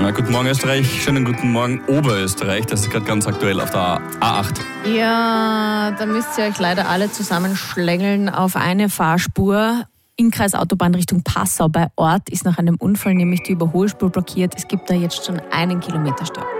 Ja, guten Morgen Österreich, schönen guten Morgen Oberösterreich. Das ist gerade ganz aktuell auf der A8. Ja, da müsst ihr euch leider alle zusammenschlängeln auf eine Fahrspur. Innenkreisautobahn Richtung Passau bei Ort ist nach einem Unfall nämlich die Überholspur blockiert. Es gibt da jetzt schon einen Kilometer Stau.